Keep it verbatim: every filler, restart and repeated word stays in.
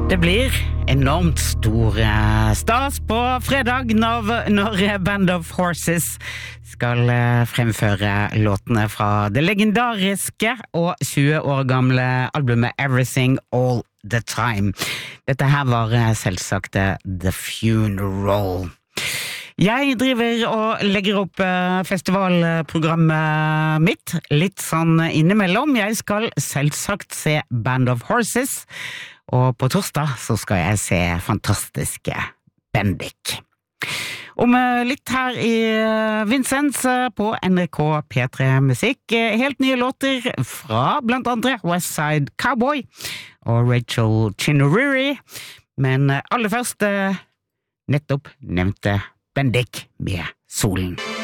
Det blir enormt stor stas på fredag når, når Band of Horses skal fremføre låtene fra det legendariske og tjue år gamle albumet Everything All the Time. Dette her var selvsagt The Funeral. Jeg driver og legger opp festivalprogrammet mitt litt sånn innimellom. Jeg skal selvsagt se Band of Horses, og på torsdag så skal jeg se fantastiske Bendik. Om litt her i Vincents på N R K P tre Musikk, helt nye låter fra blant andre West Side Cowboy og Rachel Chinoriri, men aller først nettopp nevnte Bendik med Solen.